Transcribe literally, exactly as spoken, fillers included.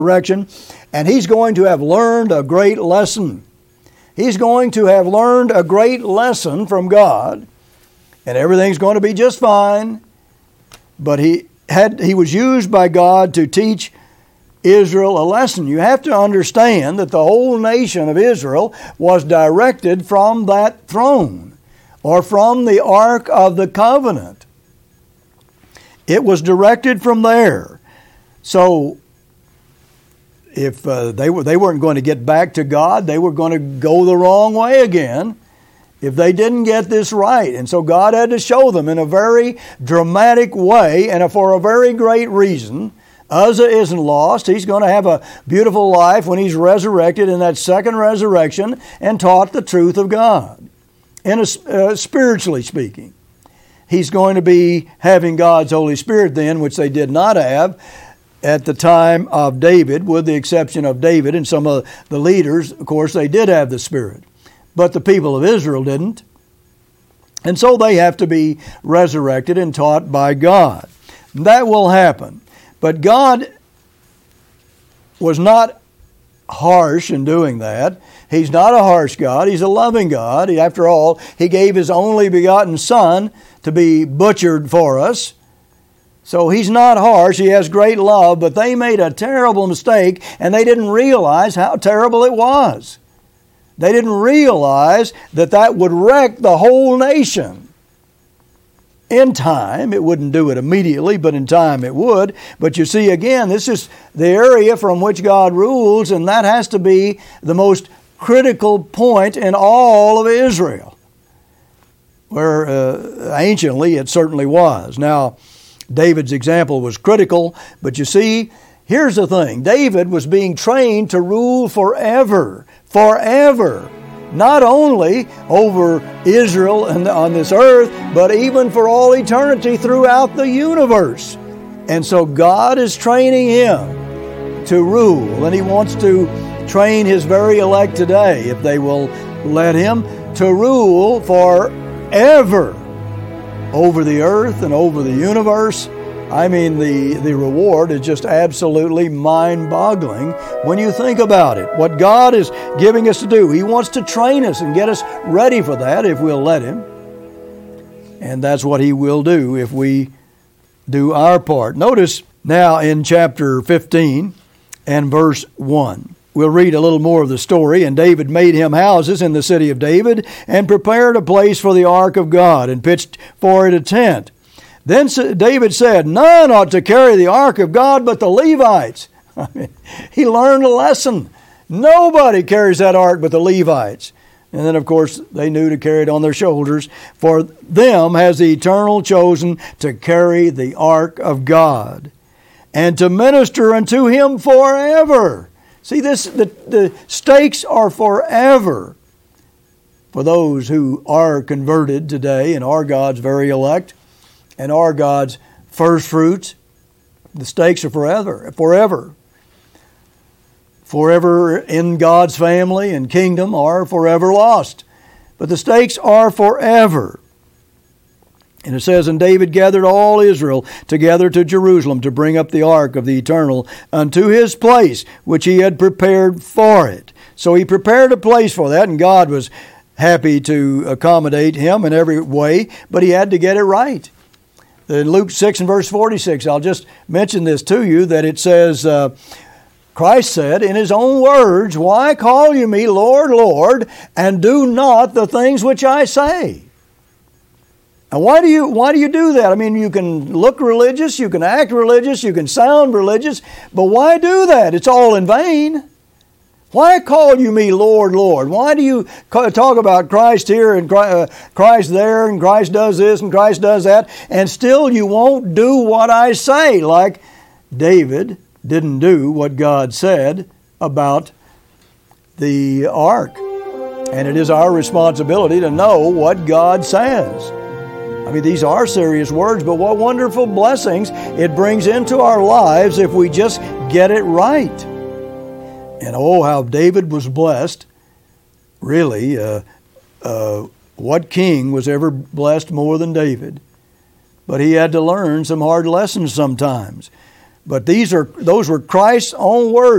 resurrection, and he's going to have learned a great lesson. He's going to have learned a great lesson from God, and everything's going to be just fine. But he had he was used by God to teach Israel a lesson. You have to understand that the whole nation of Israel was directed from that throne, or from the Ark of the Covenant. It was directed from there. So if uh, they were they weren't going to get back to God, they were going to go the wrong way again if they didn't get this right. And so God had to show them in a very dramatic way, and for a very great reason. Uzzah isn't lost. He's going to have a beautiful life when he's resurrected in that second resurrection and taught the truth of God, in a, uh, spiritually speaking. He's going to be having God's Holy Spirit then, which they did not have at the time of David, with the exception of David and some of the leaders. Of course, they did have the Spirit, but the people of Israel didn't. And so they have to be resurrected and taught by God. That will happen. But God was not harsh in doing that. He's not a harsh God. He's a loving God. After all, He gave His only begotten Son to be butchered for us. So He's not harsh. He has great love, but they made a terrible mistake, and they didn't realize how terrible it was. They didn't realize that that would wreck the whole nation. In time, it wouldn't do it immediately, but in time it would. But you see, again, this is the area from which God rules, and that has to be the most critical point in all of Israel, where uh, anciently it certainly was. Now, David's example was critical, but you see, here's the thing. David was being trained to rule forever, forever. Not only over Israel and on this earth, but even for all eternity throughout the universe. And so God is training him to rule, and He wants to train His very elect today, if they will let Him, to rule forever over the earth and over the universe. I mean, the, the reward is just absolutely mind-boggling when you think about it. What God is giving us to do, He wants to train us and get us ready for that if we'll let Him. And that's what He will do if we do our part. Notice now in chapter fifteen and verse one. We'll read a little more of the story. And David made him houses in the city of David, and prepared a place for the ark of God, and pitched for it a tent. Then David said, none ought to carry the ark of God but the Levites. I mean, he learned a lesson. Nobody carries that ark but the Levites. And then, of course, they knew to carry it on their shoulders. For them has the Eternal chosen to carry the ark of God, and to minister unto Him forever. See, this the, the stakes are forever for those who are converted today and are God's very elect and are God's first fruits. The stakes are forever, forever. Forever in God's family and kingdom, or forever lost. But the stakes are forever. And it says, and David gathered all Israel together to Jerusalem to bring up the ark of the Eternal unto his place, which he had prepared for it. So he prepared a place for that, and God was happy to accommodate him in every way, but he had to get it right. In Luke six and verse forty-six, I'll just mention this to you, that it says, uh, Christ said in His own words, why call you me Lord, Lord, and do not the things which I say? And why do you why do you do that? I mean, you can look religious, you can act religious, you can sound religious, but why do that? It's all in vain. Why call you me Lord, Lord? Why do you talk about Christ here and Christ there, and Christ does this and Christ does that, and still you won't do what I say, like David didn't do what God said about the ark. And it is our responsibility to know what God says. I mean, these are serious words, but what wonderful blessings it brings into our lives if we just get it right. And oh, how David was blessed. Really, uh, uh, what king was ever blessed more than David? But he had to learn some hard lessons sometimes. But these are those were Christ's own words.